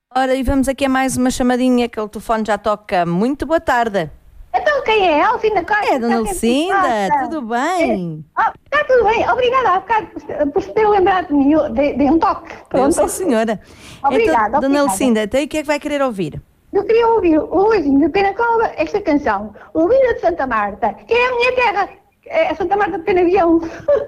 Ora, e vamos aqui a mais uma chamadinha, que o telefone já toca. Muito boa tarde. Então quem é? Alcina Costa? É, Dona Lucinda, tudo bem? Está tudo bem. Obrigada há bocado por se ter lembrado de mim. Dei um toque. Pronto. Sim, senhora. Obrigada. Então, Dona Lucinda, então, e o que é que vai querer ouvir? Eu queria ouvir o Luizinho de Penacova, esta canção. O Vila de Santa Marta, que é a minha terra. É Santa Marta de Penavião.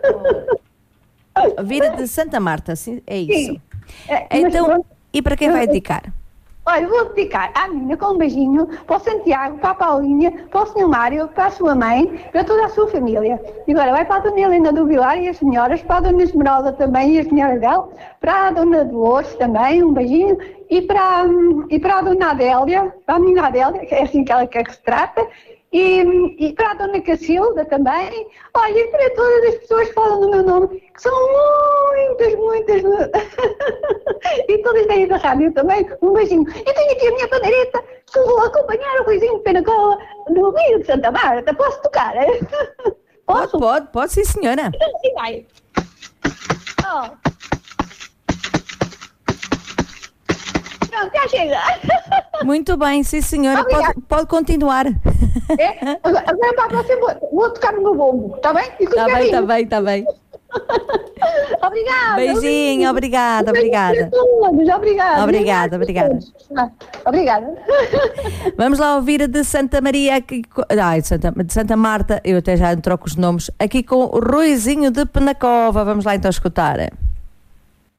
Vira de Santa Marta, sim, é isso. Sim. Então, e para quem vai dedicar? Olha, vou dedicar à menina com um beijinho para o Santiago, para a Paulinha, para o Sr. Mário, para a sua mãe, para toda a sua família. E agora vai para a Dona Helena do Vilar e as senhoras, para a Dona Esmeralda também e as senhoras dela, para a Dona Dolores também, um beijinho, e para a Dona Adélia, para a menina Adélia, que é assim que ela quer que se trata, e para a Dona Cacilda também. Olha, e para todas as pessoas que falam no meu nome, que são muitas, e todas daí da rádio também, um beijinho. E tenho aqui a minha pandeireta, que vou acompanhar o Ruizinho de Penacola no Rio de Santa Marta. Posso tocar? Posso? Pode sim, senhora. Então, assim vai. Oh. Pronto, já chega. Muito bem, sim, senhora. Pode continuar. Agora para a próxima vou tocar no meu bombo, está bem? Está bem. Obrigada. Beijinho, obrigada. Obrigada. Vamos lá ouvir de Santa Maria, aqui, de Santa Marta, eu até já troco os nomes, aqui com o Ruizinho de Penacova. Vamos lá então escutar.